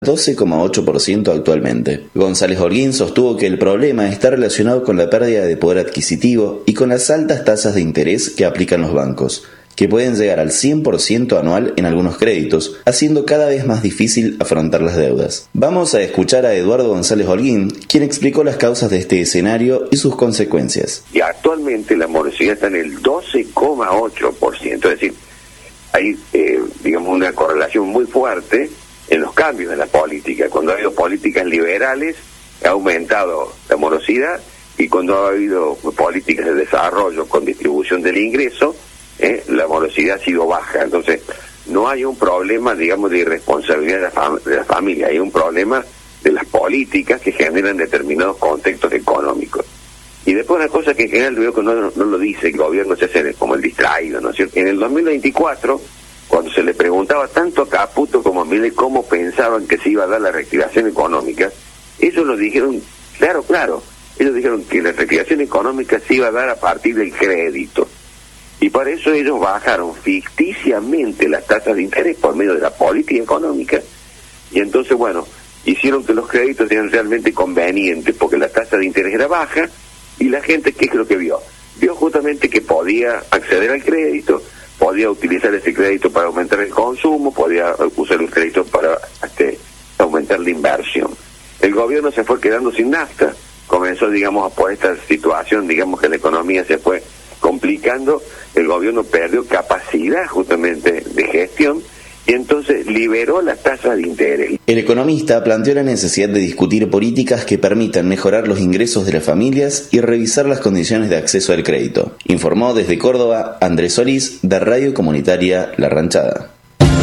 12,8% actualmente. González Holguín sostuvo que el problema está relacionado con la pérdida de poder adquisitivo y con las altas tasas de interés que aplican los bancos, que pueden llegar al 100% anual en algunos créditos, haciendo cada vez más difícil afrontar las deudas. Vamos a escuchar a Eduardo González Holguín, quien explicó las causas de este escenario y sus consecuencias. Y actualmente la morosidad está en el 12,8%, es decir, hay una correlación muy fuerte en los cambios de la política. Cuando ha habido políticas liberales, ha aumentado la morosidad, y cuando ha habido políticas de desarrollo con distribución del ingreso, la morosidad ha sido baja. Entonces, no hay un problema, de irresponsabilidad de la familia, hay un problema de las políticas que generan determinados contextos económicos. Y después una cosa que en general veo que no lo dice el gobierno, se hace como el distraído, ¿no es cierto? En el 2024, cuando se le preguntaba tanto a Caputo como a Milei cómo pensaban que se iba a dar la reactivación económica, ellos lo dijeron, claro, ellos dijeron que la reactivación económica se iba a dar a partir del crédito. Y para eso ellos bajaron ficticiamente las tasas de interés por medio de la política económica, y entonces, hicieron que los créditos sean realmente convenientes, porque la tasa de interés era baja, y la gente, ¿qué es lo que vio? Vio justamente que podía acceder al crédito, podía utilizar ese crédito para aumentar el consumo, podía usar el crédito para aumentar la inversión. El gobierno se fue quedando sin nafta, comenzó, por esta situación, que la economía se fue complicando, el gobierno perdió capacidad justamente de gestión, y entonces liberó las tasas de interés. El economista planteó la necesidad de discutir políticas que permitan mejorar los ingresos de las familias y revisar las condiciones de acceso al crédito. Informó desde Córdoba Andrés Solís, de Radio Comunitaria La Ranchada.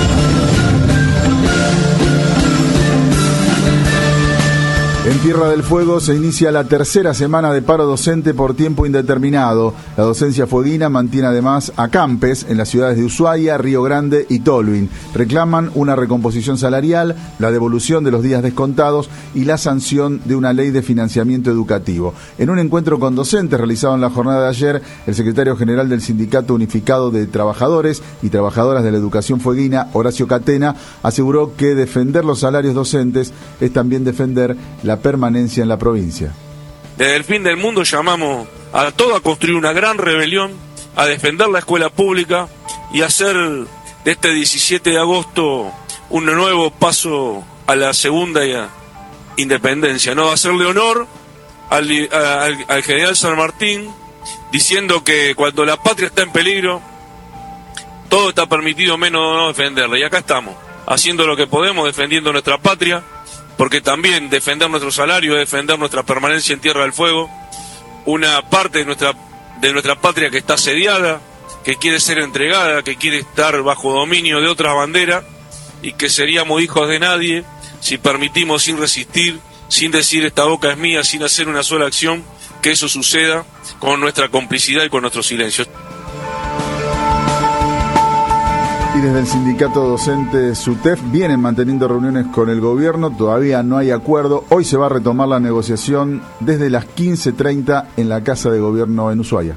En Tierra del Fuego se inicia la tercera semana de paro docente por tiempo indeterminado. La docencia fueguina mantiene además acampes en las ciudades de Ushuaia, Río Grande y Tolwyn. Reclaman una recomposición salarial, la devolución de los días descontados y la sanción de una ley de financiamiento educativo. En un encuentro con docentes realizado en la jornada de ayer, el secretario general del Sindicato Unificado de Trabajadores y Trabajadoras de la Educación Fueguina, Horacio Catena, aseguró que defender los salarios docentes es también defender la permanencia en la provincia. Desde el fin del mundo llamamos a todo a construir una gran rebelión, a defender la escuela pública y hacer de este 17 de agosto un nuevo paso a la segunda independencia, ¿no? Hacerle honor al general San Martín, diciendo que cuando la patria está en peligro, todo está permitido menos no defenderla. Y acá estamos, haciendo lo que podemos, defendiendo nuestra patria, porque también defender nuestro salario es defender nuestra permanencia en Tierra del Fuego, una parte de nuestra patria que está asediada, que quiere ser entregada, que quiere estar bajo dominio de otras banderas, y que seríamos hijos de nadie si permitimos sin resistir, sin decir esta boca es mía, sin hacer una sola acción, que eso suceda con nuestra complicidad y con nuestro silencio. Y desde el sindicato docente SUTEF vienen manteniendo reuniones con el gobierno, todavía no hay acuerdo. Hoy se va a retomar la negociación desde las 15:30 en la Casa de Gobierno en Ushuaia.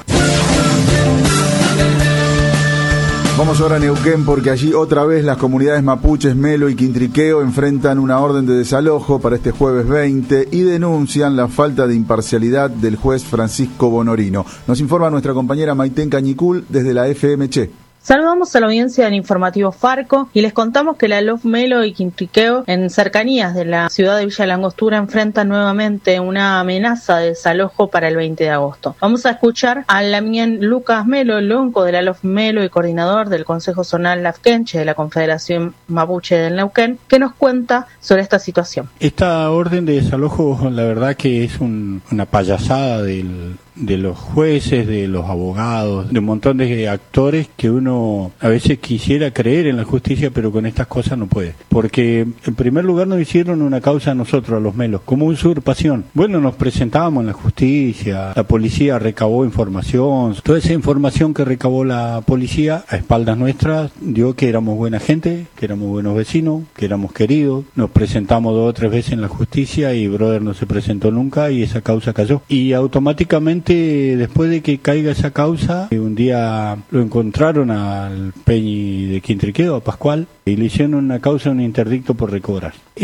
Vamos ahora a Neuquén porque allí otra vez las comunidades mapuches Melo y Quintriqueo enfrentan una orden de desalojo para este jueves 20 y denuncian la falta de imparcialidad del juez Francisco Bonorino. Nos informa nuestra compañera Maitén Cañicul desde la FM Che. Saludamos a la audiencia del informativo Farco y les contamos que la LOF Melo y Quintriqueo, en cercanías de la ciudad de Villa Langostura, enfrentan nuevamente una amenaza de desalojo para el 20 de agosto. Vamos a escuchar a Lamien Lucas Melo, lonco de la LOF Melo y coordinador del Consejo Zonal Lafkenche de la Confederación Mapuche del Neuquén, que nos cuenta sobre esta situación. Esta orden de desalojo, la verdad que es una payasada de los jueces, de los abogados, de un montón de actores que uno a veces quisiera creer en la justicia, pero con estas cosas no puede. Porque en primer lugar nos hicieron una causa a nosotros, a los Melos, como usurpación. Bueno, nos presentábamos en la justicia, la policía recabó información, toda esa información que recabó la policía a espaldas nuestras dio que éramos buena gente, que éramos buenos vecinos, que éramos queridos. Nos presentamos 2 o 3 veces en la justicia y brother no se presentó nunca y esa causa cayó. Y automáticamente supuestamente después de que caiga esa causa, un día lo encontraron al Peñi de Quintriqueo, a Pascual, y le hicieron una causa, un interdicto por recobrar.